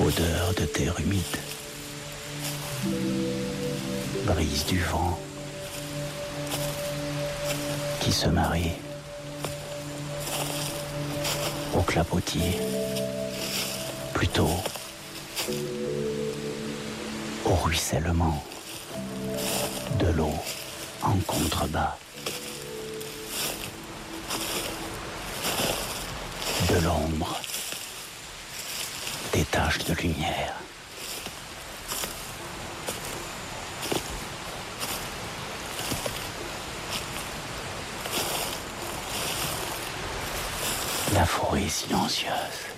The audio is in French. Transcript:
odeur de terre humide, brise du vent qui se marie au clapotis, plutôt au ruissellement de l'eau en contrebas, de l'ombre, des taches de lumière. La forêt silencieuse.